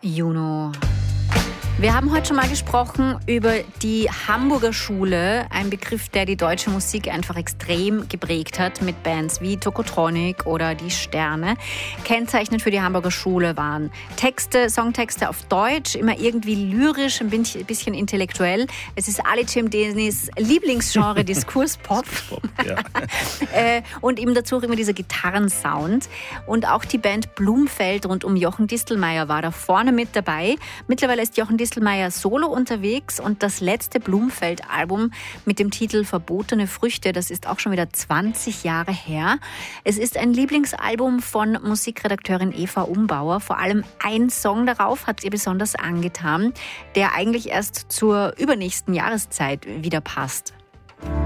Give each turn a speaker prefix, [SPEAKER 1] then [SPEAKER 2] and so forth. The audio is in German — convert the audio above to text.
[SPEAKER 1] Juno. Wir haben heute schon mal gesprochen über die Hamburger Schule, ein Begriff, der die deutsche Musik einfach extrem geprägt hat, mit Bands wie Tokotronic oder Die Sterne. Kennzeichnend für die Hamburger Schule waren Songtexte auf Deutsch, immer irgendwie lyrisch, ein bisschen intellektuell. Es ist Ali Cemdenis Lieblingsgenre Diskurspop.
[SPEAKER 2] Ja.
[SPEAKER 1] Und eben dazu auch immer dieser Gitarrensound. Und auch die Band Blumfeld rund um Jochen Distelmeier war da vorne mit dabei. Mittlerweile ist Jochen Distelmeier solo unterwegs und das letzte Blumfeld-Album mit dem Titel Verbotene Früchte, das ist auch schon wieder 20 Jahre her. Es ist ein Lieblingsalbum von Musikredakteurin Eva Umbauer. Vor allem ein Song darauf hat ihr besonders angetan, der eigentlich erst zur übernächsten Jahreszeit wieder passt.